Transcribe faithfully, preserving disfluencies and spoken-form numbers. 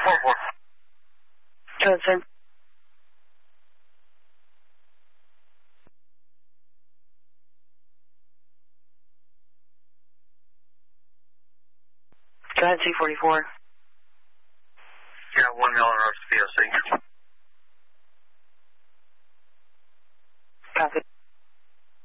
four four. Go ahead, sir. Go ahead, C forty-four. Yeah, one Miller Road, V O C. Copy.